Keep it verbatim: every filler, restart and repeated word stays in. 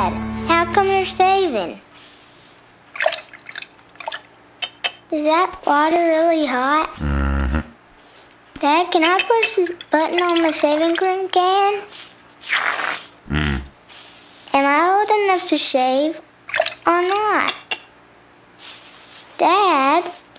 Dad, how come you're shaving? Is that water really hot? Mm-hmm. Dad, can I push this button on the shaving cream can? Mm. Am I old enough to shave or not? Dad?